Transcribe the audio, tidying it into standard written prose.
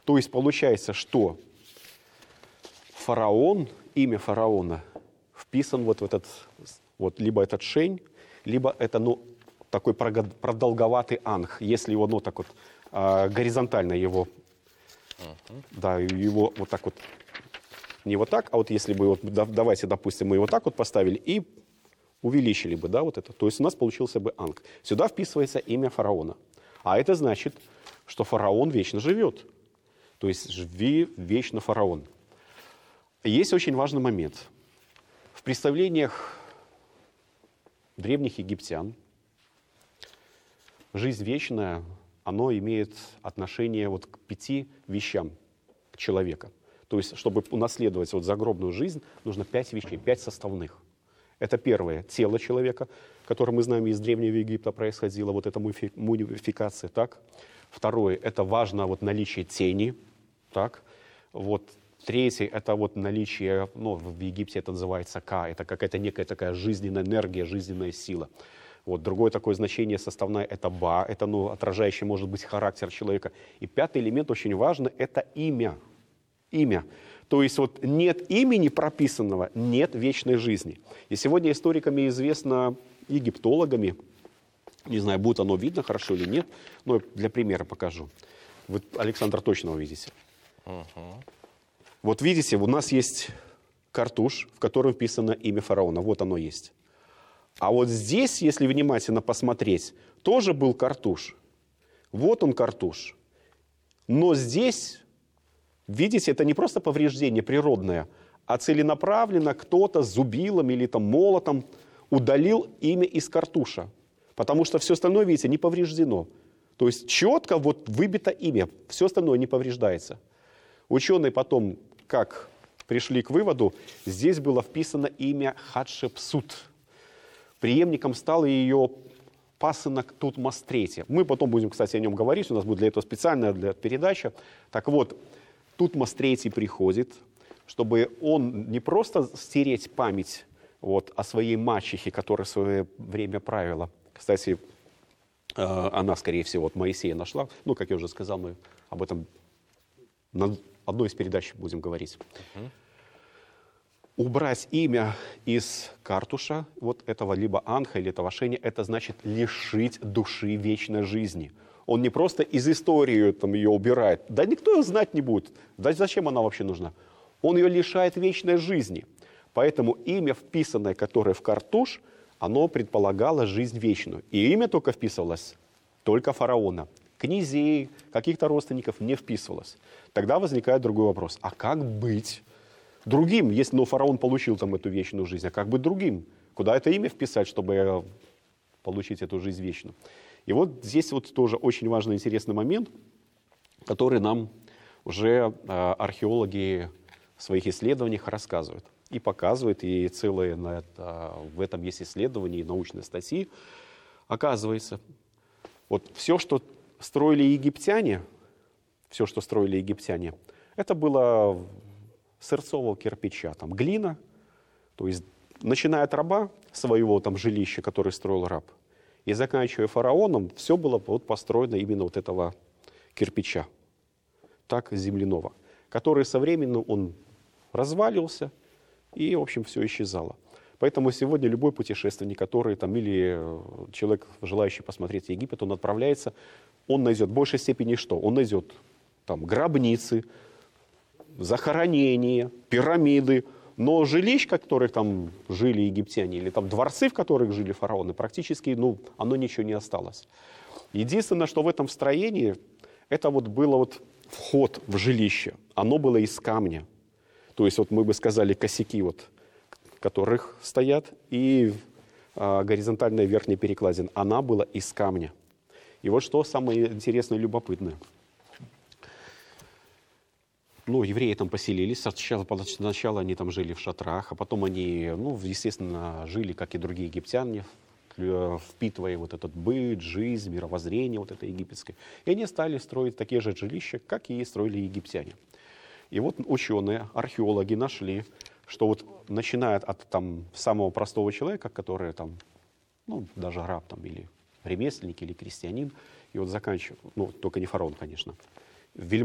То есть получается, что фараон, имя фараона вписан вот в этот, вот либо этот шень, либо это, ну, такой продолговатый анх, если его, ну, так вот, горизонтально его, да, его вот так вот, не вот так, а вот если бы, вот, давайте, допустим, мы его так вот поставили и увеличили бы, да, вот это, то есть у нас получился бы анх. Сюда вписывается имя фараона. А это значит, что фараон вечно живет. То есть живи вечно фараон. Есть очень важный момент. В представлениях древних египтян жизнь вечная, оно имеет отношение вот к 5 вещам человека. То есть, чтобы унаследовать вот загробную жизнь, нужно 5 вещей, 5 составных. Это первое, тело человека, которое мы знаем из Древнего Египта происходило, вот эта мумификация, так. Второе, это важно вот наличие тени, так. Вот. Третье, это вот наличие, ну, в Египте это называется ка, это какая-то некая такая жизненная энергия, жизненная сила. Вот. Другое такое значение составное, это ба, это, ну, отражающее, может быть, характер человека. И 5-й элемент очень важный, это имя. Имя. То есть вот нет имени прописанного, нет вечной жизни. И сегодня историками известно, египтологами, не знаю, будет оно видно хорошо или нет, но для примера покажу. Вы, Александр, точно увидите. Вот видите, у нас есть картуш, в котором вписано имя фараона. Вот оно есть. А вот здесь, если внимательно посмотреть, тоже был картуш. Вот он картуш. Но здесь, видите, это не просто повреждение природное, а целенаправленно кто-то зубилом или там молотом удалил имя из картуша. Потому что все остальное, видите, не повреждено. То есть четко вот выбито имя, все остальное не повреждается. Ученые потом, как пришли к выводу, здесь было вписано имя Хатшепсут. Преемником стал ее пасынок Тутмос III. Мы потом будем, кстати, о нем говорить, у нас будет для этого специальная передача. Так вот, Тутмос III приходит, чтобы он не просто стереть память вот, о своей мачехе, которая в свое время правила. Кстати, она, скорее всего, вот Моисея нашла. Ну, как я уже сказал, мы об этом на одной из передач будем говорить. Убрать имя из картуша, вот этого либо анха или этого шеня, это значит лишить души вечной жизни. Он не просто из истории там, ее убирает, да никто ее знать не будет, да зачем она вообще нужна? Он ее лишает вечной жизни. Поэтому имя, вписанное, которое в картуш, оно предполагало жизнь вечную. И имя только вписывалось только фараона. Князей, каких-то родственников не вписывалось. Тогда возникает другой вопрос. А как быть другим, если фараон получил там эту вечную жизнь? А как быть другим? Куда это имя вписать, чтобы получить эту жизнь вечную? И вот здесь вот тоже очень важный, интересный момент, который нам уже археологи в своих исследованиях рассказывают. И показывают, и целые в этом есть исследования и научные статьи. Оказывается, вот все, что строили египтяне, это было сырцового кирпича, там глина, то есть начиная от раба своего там жилища, который строил раб, и заканчивая фараоном, все было вот построено именно вот этого кирпича, так земляного, который со временем он развалился, и, в общем, все исчезало. Поэтому сегодня любой путешественник, который там, или человек, желающий посмотреть Египет, он отправляется, он найдет в большей степени что? Он найдет там гробницы, захоронения, пирамиды, но жилищ, в которых там жили египтяне, или там дворцы, в которых жили фараоны, практически, оно ничего не осталось. Единственное, что в этом строении, это вот было вот вход в жилище, оно было из камня. То есть вот мы бы сказали косяки, вот, которых стоят, и горизонтальная верхняя перекладина, она была из камня. И вот что самое интересное и любопытное. Евреи там поселились, сначала они там жили в шатрах, а потом они, естественно, жили, как и другие египтяне, впитывая вот этот быт, жизнь, мировоззрение вот это египетское. И они стали строить такие же жилища, как и строили египтяне. И вот ученые, археологи нашли, что вот начиная от там самого простого человека, который там, даже раб там, или ремесленник, или крестьянин, и вот заканчивая, только не фараон, конечно,